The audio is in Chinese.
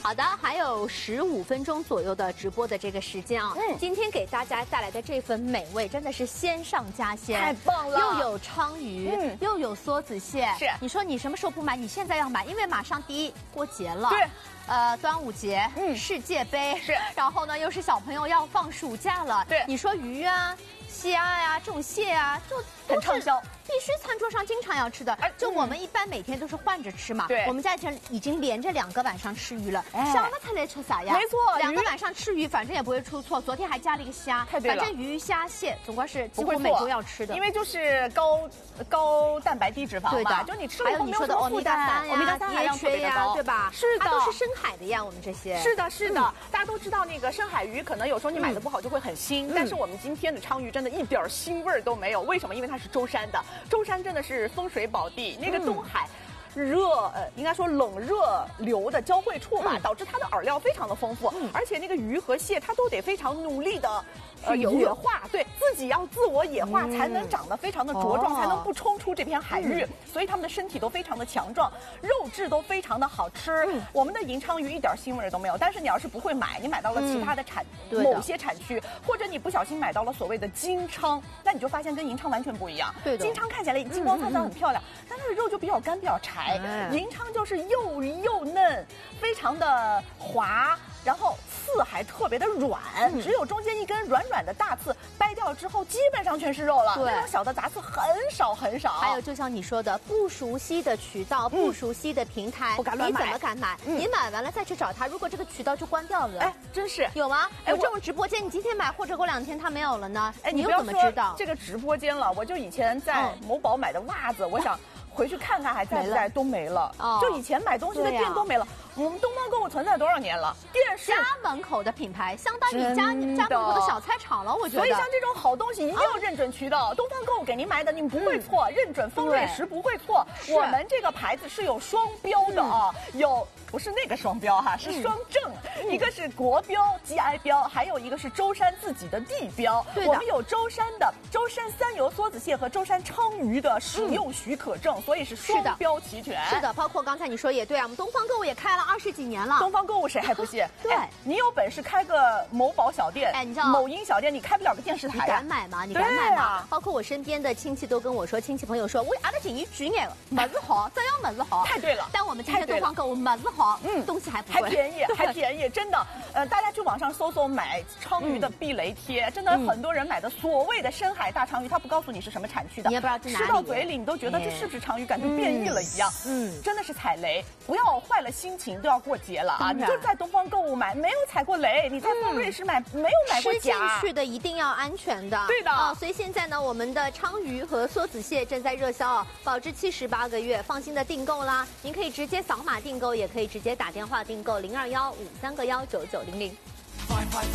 好的，还有15分钟左右的直播的这个时间啊。今天给大家带来的这份美味真的是鲜上加鲜， 太棒了！ 又有鲳鱼，又有梭子蟹。 是， 你说你什么时候不买？你现在要买，因为马上第一过节了。 对。 端午节，世界杯是， 然后呢又是小朋友要放暑假了。 对， 你说鱼啊、虾呀、这种蟹啊，就很畅销。 必须餐桌上经常要吃的，就我们一般每天都是换着吃嘛。 对， 我们家已经连着2个晚上吃鱼了。想了才来吃啥呀？ 没错 ，2个晚上吃鱼，反正也不会出错。昨天还加了一个虾， 太对了。 反正鱼虾蟹总归是几乎每周要吃的， 因为就是高蛋白低脂肪嘛，就你吃了以后没有什么负担。欧米伽3含量特别的高， 对吧？ 是的， 它都是深海的呀，我们这些。 是的，是的，大家都知道那个深海鱼，可能有时候你买的不好就会很腥，但是我们今天的鲳鱼真的一点腥味都没有。为什么？因为它是舟山的，舟山真的是风水宝地，那个东海。应该说冷热流的交汇处吧，导致它的饵料非常的丰富，而且那个鱼和蟹它都得非常努力的野化，对自己要自我野化才能长得非常的茁壮，才能不冲出这片海域，所以它们的身体都非常的强壮，肉质都非常的好吃。我们的银鲳鱼一点腥味都没有，但是你要是不会买，你买到了其他的某些产区，或者你不小心买到了所谓的金鲳，那你就发现跟银鲳完全不一样。对的，金鲳看起来金光灿灿很漂亮，但它的肉就比较干比较柴。银鲳就是又嫩，非常的滑，然后刺还特别的软，只有中间一根软软的大刺，掰掉之后基本上全是肉了。那种小的杂刺很少很少。 还有就像你说的，不熟悉的渠道、不熟悉的平台，你怎么敢买？你买完了再去找他，如果这个渠道就关掉了， 真是有吗？有这种直播间，你今天买或者过2天它没有了呢？你又怎么知道？ 这个直播间了，我就以前在某宝买的袜子，我想。回去看看还在不在，都没了。就以前买东西的店都没了。我们东方购物存在多少年了？电视家门口的品牌，相当于家门口的小菜场了。我觉得。 所以像这种好东西一定要认准渠道。东方购物给您买的，您不会错，认准丰瑞时不会错。我们这个牌子是有双标的啊，不是那个双标哈，是双证，一个是国标 GI 标，还有一个是舟山自己的地标。我们有舟山三油梭子蟹和舟山鲳鱼的使用许可证，所以是双标齐全。 是的，包括刚才你说也对啊，我们东方购物也开了20几年了。 东方购物谁还不信？ 对， 你有本事开个某宝小店， 你知道某音小店，你开不了个电视台。 你敢买吗？你敢买吗？包括我身边的亲戚都跟我说，亲戚朋友说，我阿拉进去举眼了，么子好，只要么子好。 太对了。 但我们今天东方购物么子好，东西还不贵， 还便宜，真的。大家去网上搜搜买鲳鱼的避雷贴，真的很多人买的所谓的深海大鲳鱼，他不告诉你是什么产区的， 你也不知道在哪里， 吃到嘴里你都觉得这是不是鲳鱼，感觉变异了一样。真的是踩雷，不要坏了心情，都要过节了啊！你就在东方购物买，没有踩过雷；你在丰瑞时买，没有买过假。 吃进去的一定要安全的。 对的。 所以现在呢，我们的鲳鱼和梭子蟹正在热销，保质期18个月，放心的订购啦！您可以直接扫码订购，也可以直接打电话订购0215319900。